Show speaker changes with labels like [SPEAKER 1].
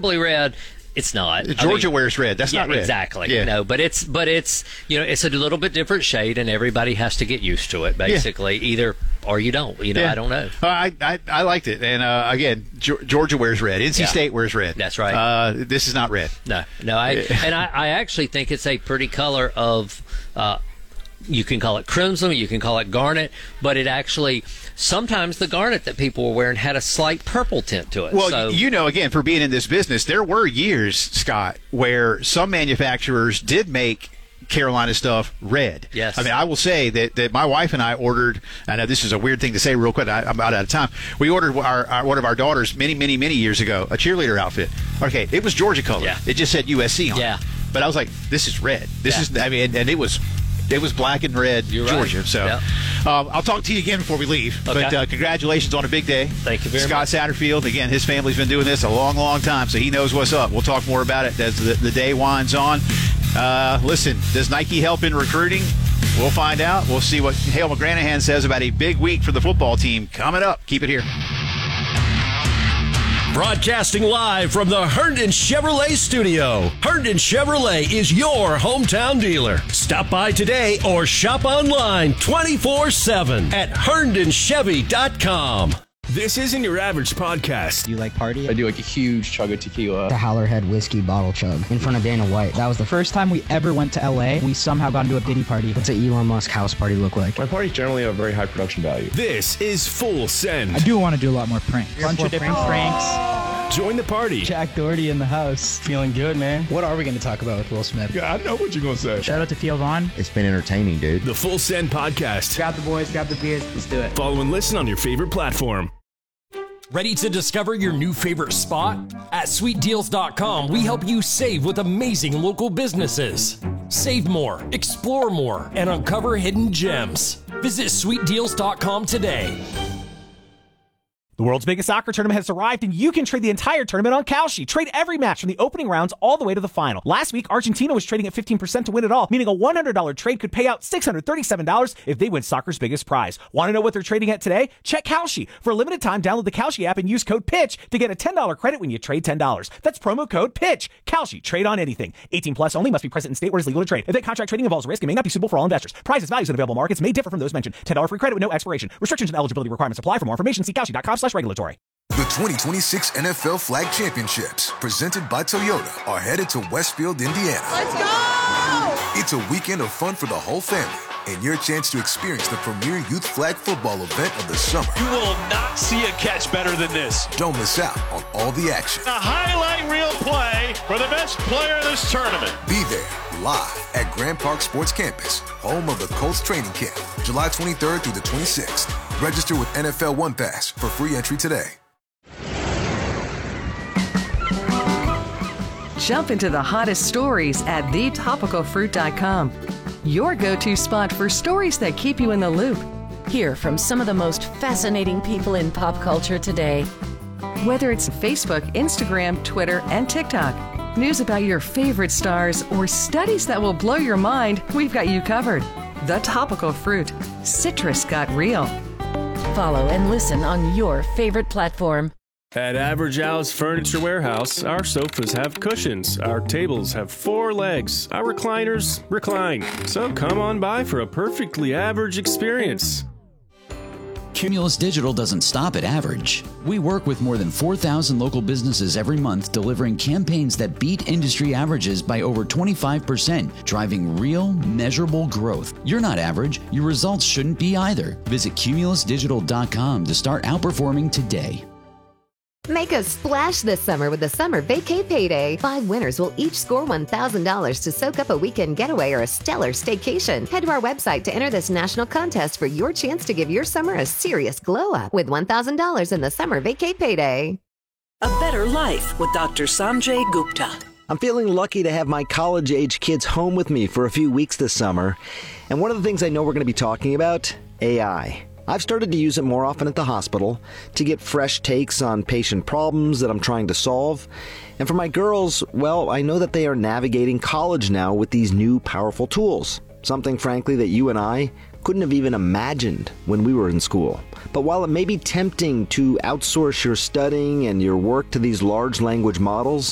[SPEAKER 1] horribly red. It's not.
[SPEAKER 2] Georgia wears red. That's not red.
[SPEAKER 1] Exactly.
[SPEAKER 2] Yeah.
[SPEAKER 1] No, but it's it's a little bit different shade, and everybody has to get used to it. Basically, either or you don't. I don't know.
[SPEAKER 2] I liked it, and again, Georgia wears red. NC State wears red.
[SPEAKER 1] That's right.
[SPEAKER 2] This is not red.
[SPEAKER 1] No. I actually think it's a pretty color of. You can call it crimson, you can call it garnet, but it actually, sometimes the garnet that people were wearing had a slight purple tint to it.
[SPEAKER 2] Well, again, for being in this business, there were years, Scott, where some manufacturers did make Carolina stuff red.
[SPEAKER 1] Yes.
[SPEAKER 2] I mean, I will say that my wife and I ordered, I know this is a weird thing to say real quick, I'm about out of time. We ordered one of our daughters many, many, many years ago, a cheerleader outfit. Okay, it was Georgia color.
[SPEAKER 1] Yeah.
[SPEAKER 2] It just said USC on it. But I was like, this is red. And it was black and red.
[SPEAKER 1] You're
[SPEAKER 2] Georgia.
[SPEAKER 1] Right.
[SPEAKER 2] So I'll talk to you again before we leave.
[SPEAKER 1] Okay.
[SPEAKER 2] But congratulations on a big day.
[SPEAKER 1] Thank you very
[SPEAKER 2] Scott
[SPEAKER 1] much.
[SPEAKER 2] Satterfield, again, his family's been doing this a long, long time, so he knows what's up. We'll talk more about it as the day winds on. Listen, does Nike help in recruiting? We'll find out. We'll see what Hale McGranahan says about a big week for the football team coming up. Keep it here.
[SPEAKER 3] Broadcasting live from the Herndon Chevrolet studio. Herndon Chevrolet is your hometown dealer. Stop by today or shop online 24/7 at herndonchevy.com. This isn't your average podcast.
[SPEAKER 4] Do you like party?
[SPEAKER 5] I do like a huge chug of tequila.
[SPEAKER 4] The Howlerhead whiskey bottle chug in front of Dana White. That was the first time we ever went to LA. We somehow got into a Diddy party. What's an Elon Musk house party look like?
[SPEAKER 5] My parties generally have a very high production value.
[SPEAKER 3] This is Full Send.
[SPEAKER 6] I do want to do a lot more pranks. Bunch of different pranks.
[SPEAKER 3] Join the party.
[SPEAKER 4] Jack Doherty in the house. Feeling good, man. What are we going to talk about with Will Smith?
[SPEAKER 5] Yeah, I know what you're going to say.
[SPEAKER 6] Shout out to Theo Vaughn.
[SPEAKER 7] It's been entertaining, dude.
[SPEAKER 3] The Full Send podcast.
[SPEAKER 6] Grab the boys, grab the beers. Let's do it.
[SPEAKER 3] Follow and listen on your favorite platform.
[SPEAKER 8] Ready to discover your new favorite spot? At sweetdeals.com, we help you save with amazing local businesses. Save more, explore more, and uncover hidden gems. Visit sweetdeals.com today.
[SPEAKER 9] The world's biggest soccer tournament has arrived, and you can trade the entire tournament on Kalshi. Trade every match from the opening rounds all the way to the final. Last week, Argentina was trading at 15% to win it all, meaning a $100 trade could pay out $637 if they win soccer's biggest prize. Want to know what they're trading at today? Check Kalshi. For a limited time, download the Kalshi app and use code PITCH to get a $10 credit when you trade $10. That's promo code PITCH. Kalshi. Trade on anything. 18 plus only. Must be present in state where it's legal to trade. If that contract trading involves risk, it may not be suitable for all investors. Prices, values, and available markets may differ from those mentioned. $10 free credit with no expiration. Restrictions and eligibility requirements apply. For more information, see Kalshi.com/regulatory.
[SPEAKER 10] The 2026 NFL Flag Championships, presented by Toyota, are headed to Westfield, Indiana.
[SPEAKER 11] Let's go!
[SPEAKER 10] It's a weekend of fun for the whole family, and your chance to experience the premier youth flag football event of the summer.
[SPEAKER 12] You will not see a catch better than this.
[SPEAKER 10] Don't miss out on all the action.
[SPEAKER 12] A highlight reel play for the best player of this tournament.
[SPEAKER 10] Be there, live at Grand Park Sports Campus, home of the Colts training camp, July 23rd through the 26th. Register with NFL One Pass for free entry today.
[SPEAKER 13] Jump into the hottest stories at thetopicalfruit.com. Your go-to spot for stories that keep you in the loop.
[SPEAKER 14] Hear from some of the most fascinating people in pop culture today.
[SPEAKER 13] Whether it's Facebook, Instagram, Twitter, and TikTok, news about your favorite stars, or studies that will blow your mind, we've got you covered. The Topical Fruit. Citrus got real.
[SPEAKER 14] Follow and listen on your favorite platform.
[SPEAKER 15] At Average Al's Furniture Warehouse, our sofas have cushions, our tables have 4 legs, our recliners recline. So come on by for a perfectly average experience.
[SPEAKER 16] Cumulus Digital doesn't stop at average. We work with more than 4,000 local businesses every month, delivering campaigns that beat industry averages by over 25%, driving real, measurable growth. You're not average. Your results shouldn't be either. Visit cumulusdigital.com to start outperforming today.
[SPEAKER 17] Make a splash this summer with the Summer Vacay Payday. 5 winners will each score $1,000 to soak up a weekend getaway or a stellar staycation. Head to our website to enter this national contest for your chance to give your summer a serious glow-up with $1,000 in the Summer Vacay Payday.
[SPEAKER 18] A better life with Dr. Sanjay Gupta.
[SPEAKER 19] I'm feeling lucky to have my college-age kids home with me for a few weeks this summer. And one of the things I know we're going to be talking about, AI. I've started to use it more often at the hospital to get fresh takes on patient problems that I'm trying to solve. And for my girls, well, I know that they are navigating college now with these new powerful tools. Something, frankly, that you and I couldn't have even imagined when we were in school. But while it may be tempting to outsource your studying and your work to these large language models,